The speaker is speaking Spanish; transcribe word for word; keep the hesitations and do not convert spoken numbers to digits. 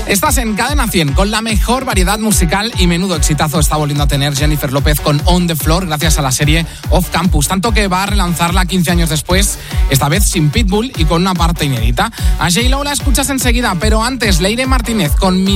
Estás en Cadena cien con la mejor variedad musical y menudo exitazo está volviendo a tener Jennifer López con On the Floor gracias a la serie Off Campus, tanto que va a relanzarla quince años después, esta vez sin Pitbull y con una parte inédita. A J-Lo la escuchas enseguida, pero antes Leire Martínez con Mi